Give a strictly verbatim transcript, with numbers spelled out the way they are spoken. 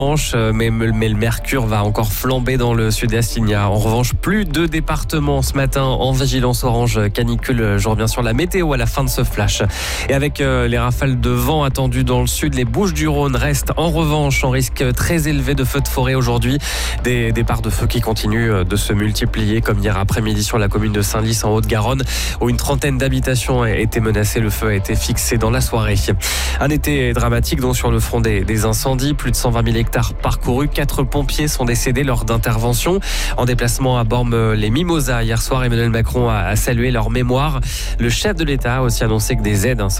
Mais, mais le mercure va encore flamber dans le sud-est. Il n'y a en revanche plus de départements ce matin en vigilance orange canicule. Je reviens sur la météo à la fin de ce flash. Et avec les rafales de vent attendues dans le sud, les Bouches-du-Rhône restent en revanche en risque très élevé de feux de forêt aujourd'hui. Des départs de feu qui continuent de se multiplier comme hier après-midi sur la commune de Saint-Lys en Haute-Garonne où une trentaine d'habitations étaient menacées. Le feu a été fixé dans la soirée. Un été dramatique donc sur le front des, des incendies. Plus de cent vingt mille hectares parcourus. Quatre pompiers sont décédés lors d'interventions. En déplacement à Bormes-les-Mimosas hier soir, Emmanuel Macron a salué leur mémoire. Le chef de l'État a aussi annoncé que des aides